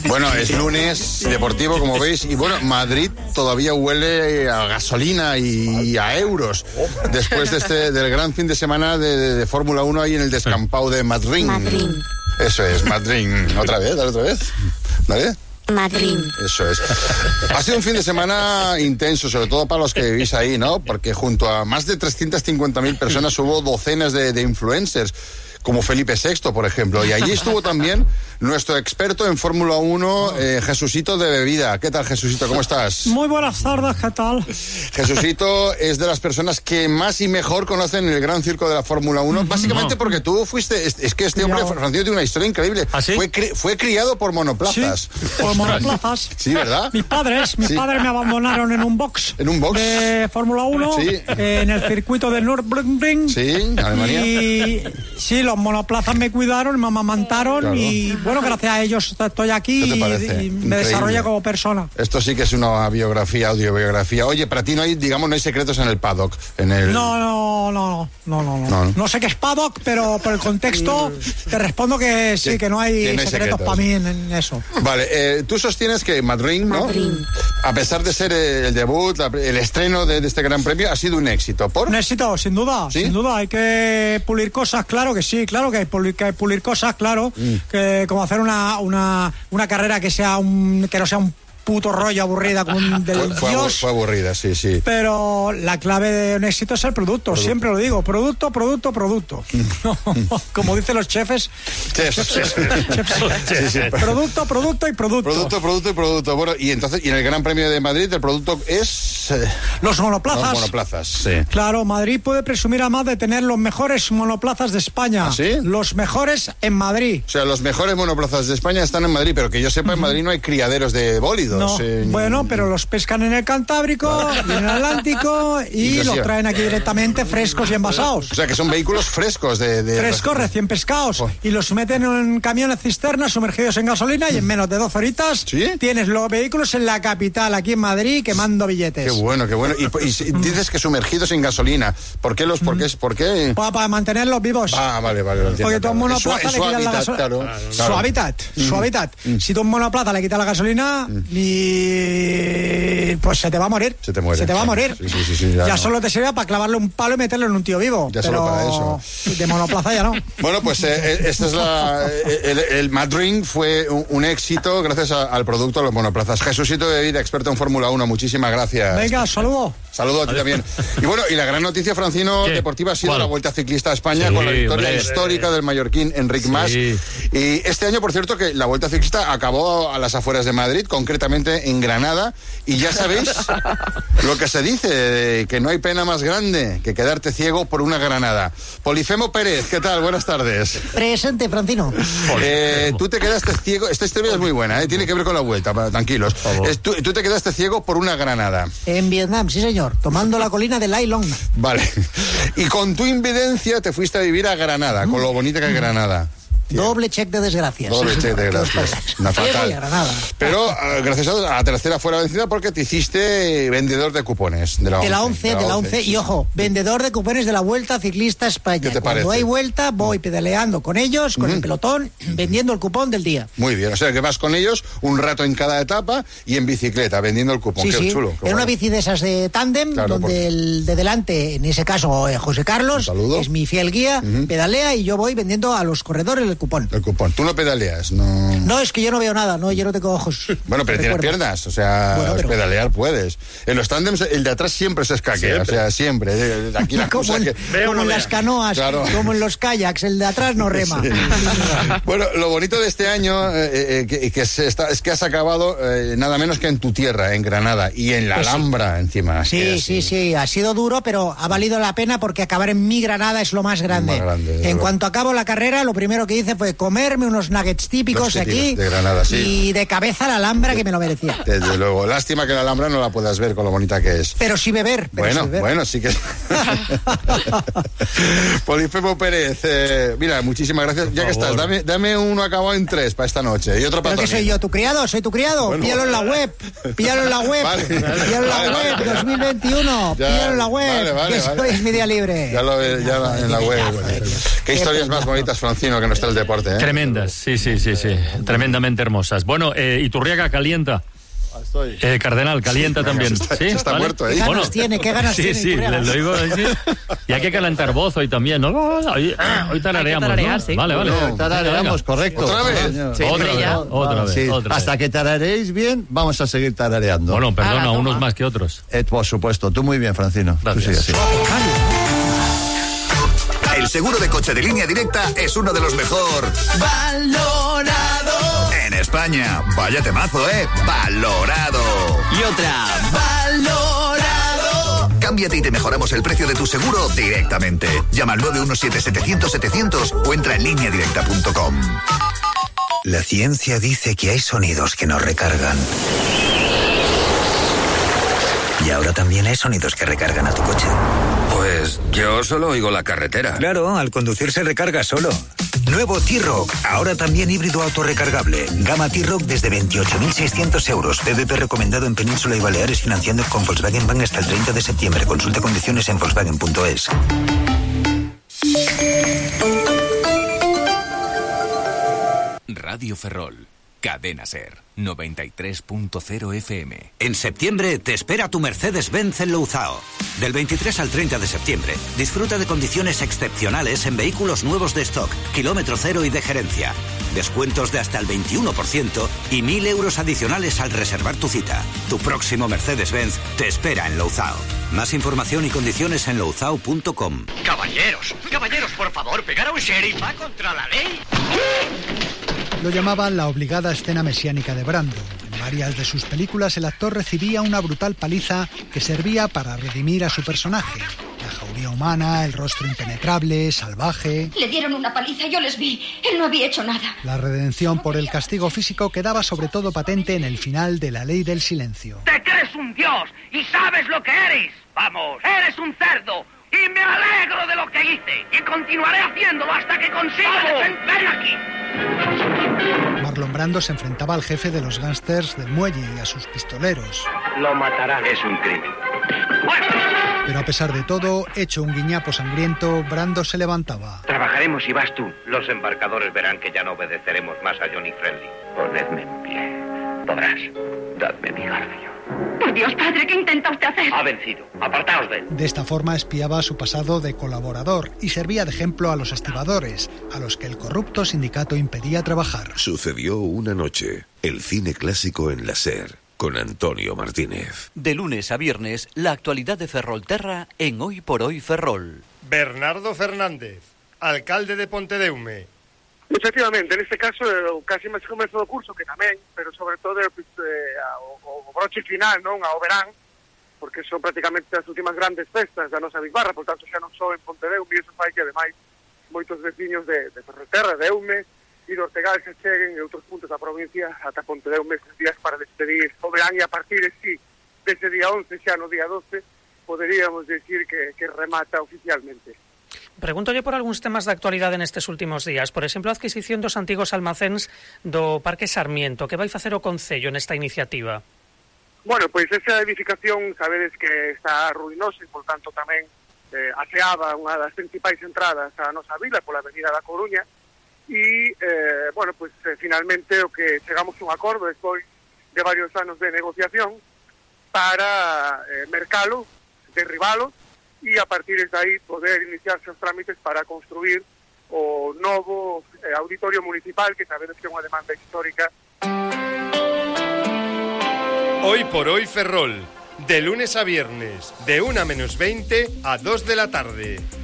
Bueno, es lunes deportivo, como veis, y bueno, Madrid todavía huele a gasolina y a euros después del gran fin de semana de Fórmula 1 ahí en el descampado de Madrid. Eso es, Madrid. ¿Otra vez? ¿Vale? Madrid. Eso es. Ha sido un fin de semana intenso, sobre todo para los que vivís ahí, ¿no? Porque junto a más de 350.000 personas hubo docenas de influencers, como Felipe VI, por ejemplo. Y allí estuvo también nuestro experto en Fórmula 1, Jesucito de Bebida. ¿Qué tal, Jesucito? ¿Cómo estás? Muy buenas tardes, ¿qué tal? Jesucito es de las personas que más y mejor conocen el gran circo de la Fórmula 1, básicamente porque tú fuiste... Es que este hombre, Francisco, tiene una historia increíble. ¿Ah, sí? Fue criado por monoplazas. Sí, por monoplazas. Sí, ¿verdad? Mis padres me abandonaron en un box. ¿En un box? De Fórmula 1, sí. En el circuito de Nürburgring. Sí, Alemania. Y sí, los monoplazas me cuidaron, me amamantaron, claro. Y bueno, gracias a ellos estoy aquí. ¿Qué te parece? y me desarrollé como persona. Esto sí que es una biografía, audiobiografía. Oye, para ti no hay secretos en el paddock. No sé qué es paddock, pero por el contexto te respondo que sí, que no hay secretos para mí en eso. Vale, tú sostienes que Madrid, ¿no? Madrid. A pesar de ser el debut, el estreno de este gran premio, ha sido un éxito. ¿Por? Un éxito, sin duda, ¿Sí? sin duda. Hay que pulir cosas, claro que sí, claro que hay que pulir cosas, claro. Que como hacer una carrera que no sea un puto rollo aburrida como un del Dios. Fue aburrida, sí. Pero la clave de un éxito es el producto. Siempre lo digo, producto. Como dicen los chefs. Sí. Producto y producto. Producto. Bueno, y entonces, y en el Gran Premio de Madrid, el producto es... Los monoplazas. Los monoplazas, sí. Claro, Madrid puede presumir además de tener los mejores monoplazas de España. ¿Ah, sí? Los mejores en Madrid. O sea, los mejores monoplazas de España están en Madrid, pero que yo sepa, en Madrid no hay criaderos de bólidos. No, bueno, pero los pescan en el Cantábrico y en el Atlántico y los traen aquí directamente frescos y envasados. O sea, que son vehículos frescos frescos, recién pescados. Y los meten en camiones cisternas sumergidos en gasolina y en menos de 12 horitas tienes los vehículos en la capital, aquí en Madrid, quemando billetes. Qué bueno. Y dices que sumergidos en gasolina. ¿Por qué ¿Por qué? Para mantenerlos vivos. Ah, vale, lo entiendo. Porque tú a un monoplaza le quitas la gasolina. Claro. Su hábitat. Si tú a un monoplaza le quitas la gasolina y pues se te va a morir. Se te va a morir. Sí, ya solo te sirve para clavarle un palo y meterlo en un tío vivo. Ya pero solo para eso. De monoplaza ya no. Bueno, pues esta es el Madrid fue un éxito gracias al producto de los monoplazas. Jesucito de Bebida, experto en Fórmula 1, muchísimas gracias. Venga, saludo a ti también. Y bueno, y la gran noticia, Francino, deportiva ha sido la Vuelta Ciclista a España con la victoria histórica del mallorquín Enric Mas. Y este año, por cierto, que la Vuelta Ciclista acabó a las afueras de Madrid, concretamente en Granada, y ya sabéis lo que se dice, que no hay pena más grande que quedarte ciego por una granada. Polifemo Pérez, ¿qué tal? Buenas tardes. Presente, Francino. Tú te quedaste ciego, esta historia es muy buena, tiene que ver con la Vuelta, tranquilos. Tú te quedaste ciego por una granada. En Vietnam, sí señor, tomando la colina de Lai Long. Vale, y con tu invidencia te fuiste a vivir a Granada, con lo bonita que es Granada. Doble check de desgracias. Una fatal. Pero gracias a la tercera fuera vencida porque te hiciste vendedor de cupones. De la 11. Y ojo, vendedor de cupones de la Vuelta Ciclista a España. ¿Qué te parece? Cuando hay vuelta, voy pedaleando con ellos, con el pelotón, vendiendo el cupón del día. Muy bien, o sea que vas con ellos un rato en cada etapa y en bicicleta, vendiendo el cupón. Qué chulo. En una bici de esas de tándem, donde el de delante, en ese caso José Carlos, es mi fiel guía, pedalea y yo voy vendiendo a los corredores el cupón. Tú no pedaleas, no. No, es que yo no veo nada, yo no tengo ojos. Bueno, pero tienes piernas, o sea, pedalear puedes. En los tándems, el de atrás siempre se escaquea, o sea, siempre. Aquí la como en las canoas, como en los kayaks, el de atrás no rema. Sí. Bueno, lo bonito de este año es que has acabado nada menos que en tu tierra, en Granada, y en la Alhambra encima. Sí, ha sido duro, pero ha valido la pena porque acabar en mi Granada es lo más grande. En cuanto acabo la carrera, lo primero que hice fue comerme unos nuggets típicos aquí de Granada, y de cabeza la Alhambra, que me lo merecía. Desde luego, lástima que la Alhambra no la puedas ver con lo bonita que es. Pero sí beber. Bueno, sí que... Polifemo Pérez, mira, muchísimas gracias. Ya que estás, dame uno acabado en 3 para esta noche y otro para ¿Pero qué soy yo, tu criado? ¿Soy tu criado? Bueno, píllalo en la web. Píllalo en la web. Vale. Píllalo en la web, 2021. Píllalo en la web. Que sois media libre. Ya en la web. Qué historias más bonitas, Francino, que no está el deporte, ¿eh? Tremendas, sí. Tremendamente hermosas. Bueno, Iturriaga calienta. Estoy. Cardenal, calienta también. Está muerto, ¿eh? ¿Qué ganas tiene? Sí, lo digo. Sí. Y hay que calentar voz hoy también, ¿no? Hoy tarareamos, ¿no? Sí. Vale. Tarareamos, correcto. ¿Otra vez? Sí, Otra vez. Sí. Hasta que tarareéis bien, vamos a seguir tarareando. Bueno, perdona, unos más que otros. Por supuesto. Tú muy bien, Francino. Gracias. Tú sigue así. El seguro de coche de Línea Directa es uno de los mejor valorados en España. Vaya temazo, valorado. Y otra, valorado. Cámbiate y te mejoramos el precio de tu seguro directamente. Llama al 917-700-700 o entra en lineadirecta.com. La ciencia dice que hay sonidos que nos recargan. Y ahora también hay sonidos que recargan a tu coche. Pues yo solo oigo la carretera. Claro, al conducir se recarga solo. Nuevo T-Roc, ahora también híbrido autorrecargable. Gama T-Roc desde 28.600 euros. BBP recomendado en Península y Baleares, financiando con Volkswagen Bank hasta el 30 de septiembre. Consulta condiciones en Volkswagen.es. Radio Ferrol. Cadena Ser, 93.0 FM. En septiembre te espera tu Mercedes-Benz en Louzao. Del 23 al 30 de septiembre, disfruta de condiciones excepcionales en vehículos nuevos de stock, kilómetro cero y de gerencia. Descuentos de hasta el 21% y 1.000 euros adicionales al reservar tu cita. Tu próximo Mercedes-Benz te espera en Louzao. Más información y condiciones en louzao.com. Caballeros, por favor, pegar a un sheriff va contra la ley. Lo llamaban la obligada escena mesiánica de Brando. En varias de sus películas el actor recibía una brutal paliza que servía para redimir a su personaje. La jauría humana, el rostro impenetrable, salvaje. Le dieron una paliza, yo les vi. Él no había hecho nada. La redención por el castigo físico quedaba sobre todo patente en el final de La Ley del Silencio. Te crees un dios y sabes lo que eres. Vamos, eres un cerdo. Y me alegro de lo que hice. Y continuaré haciéndolo hasta que consiga defenderme aquí. Marlon Brando se enfrentaba al jefe de los gángsters del muelle y a sus pistoleros. Lo matarán. Es un crimen. Pero a pesar de todo, hecho un guiñapo sangriento, Brando se levantaba. Trabajaremos y vas tú. Los embarcadores verán que ya no obedeceremos más a Johnny Friendly. Ponedme en pie. Podrás. Dadme mi garfio. Por Dios, padre, ¿qué intenta usted hacer? Ha vencido. Apartaos de él. De esta forma espiaba su pasado de colaborador y servía de ejemplo a los estibadores, a los que el corrupto sindicato impedía trabajar. Sucedió una noche. El cine clásico en la SER, con Antonio Martínez. De lunes a viernes, la actualidad de Ferrolterra en Hoy por Hoy Ferrol. Bernardo Fernández, alcalde de Pontedeume. Efectivamente, en este caso, casi máis comezo do curso, que tamén, pero sobre todo o broche final, non, ao verán, porque son prácticamente as últimas grandes festas da nosa bisbarra, por tanto xa non só en Pontedeume, e iso fai que ademais moitos veciños de Ferrolterra, de Eume e do Ortegal se cheguen en outros puntos da provincia ata Pontedeume estes días para despedir o verán, e a partir dese día 11, xa no día 12, poderíamos decir que remata oficialmente. Pregúntolle por algúns temas de actualidade nestes últimos días. Por exemplo, a adquisición dos antigos almacéns do Parque Sarmiento. Que vai facer o Concello nesta iniciativa? Bueno, pois esa edificación, sabedes que está ruinosa e, por tanto, tamén aseaba unha das principais entradas á nosa vila pola avenida da Coruña e, bueno, pois finalmente o que chegamos a un acordo despois de varios anos de negociación para mercalo, derribalo, e a partir de aí poder iniciarse os trámites para construir o novo auditorio municipal, que sabedes que é unha demanda histórica. Hoy por Hoy Ferrol, de lunes a viernes, de 1 menos 20 a 2 de la tarde.